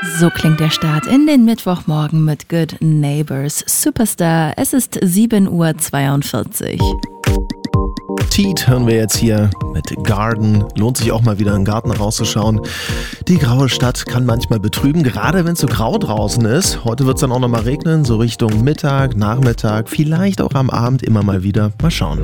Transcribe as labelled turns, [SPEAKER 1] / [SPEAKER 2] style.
[SPEAKER 1] So klingt der Start in den Mittwochmorgen mit Good Neighbors Superstar. Es ist 7:42 Uhr.
[SPEAKER 2] Teat hören wir jetzt hier mit Garden. Lohnt sich auch mal wieder in den Garten rauszuschauen. Die graue Stadt kann manchmal betrüben, gerade wenn es so grau draußen ist. Heute wird es dann auch noch mal regnen, so Richtung Mittag, Nachmittag, vielleicht auch am Abend immer mal wieder. Mal schauen.